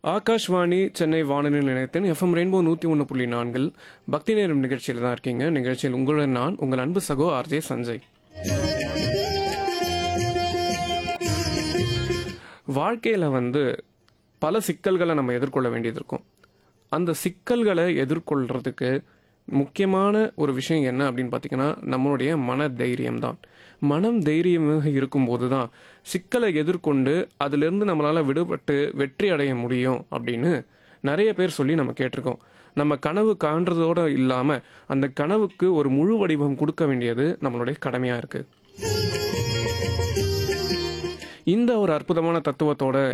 ஆகாஷ்வாணி சென்னை வானொலி நிலையத்தின் FM rainbow 101.4 பக்தி நேரம் நிகழ்ச்சியில் தான் இருக்கீங்க. நிகழ்ச்சியில் உங்களுடன் நான் உங்கள் அன்பு சகோ ஆர்ஜே சஞ்சய். வாழ்க்கையில் பல சிக்கல்களை நம்ம எதிர்கொள்ள வேண்டியது இருக்கும். அந்த சிக்கல்களை எதிர்கொள்றதுக்கு முக்கியமான ஒரு விஷயம் என்ன அப்படின்னு பார்த்தீங்கன்னா, நம்மளுடைய மன தைரியம் தான். மனம் தைரியமாக இருக்கும்போது தான் சிக்கலை எதிர்கொண்டு அதிலிருந்து நம்மளால் விடுபட்டு வெற்றி அடைய முடியும் அப்படின்னு நிறைய பேர் சொல்லி நம்ம கேட்டிருக்கோம். நம்ம கனவு காண்றதோடு இல்லாமல் அந்த கனவுக்கு ஒரு முழு வடிவம் கொடுக்க வேண்டியது நம்மளுடைய கடமையாக இருக்குது. இந்த ஒரு அற்புதமான தத்துவத்தோட